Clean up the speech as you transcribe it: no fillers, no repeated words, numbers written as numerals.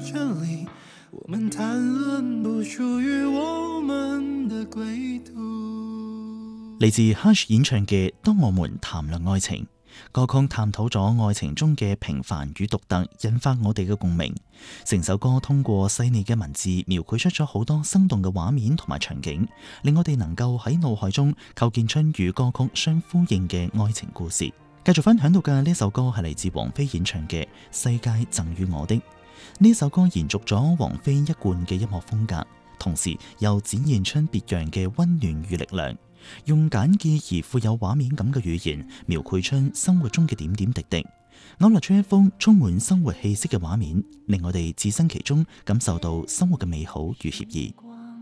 這裏，我們談論不屬於我們的歸途。 嚟自 Hush 演唱嘅《當我們談論愛情》，歌曲探討咗愛情中嘅平凡與獨特，引發我哋嘅共鳴。成首歌通過細膩嘅文字，描繪出咗好多生動嘅畫面同埋場景，令我哋能夠喺腦海中構建出與歌曲相呼應嘅愛情故事。繼續分享到嘅呢首歌係嚟自王菲演唱嘅《世界贈予我的》。呢首歌延續咗王菲一貫嘅音樂風格，同時又展現出別樣嘅溫暖與力量。用簡潔而富有畫面感嘅語言，描繪出生活中嘅點點滴滴，勾勒出一幅充滿生活氣息嘅畫面，令我哋置身其中，感受到生活嘅美好與愜意。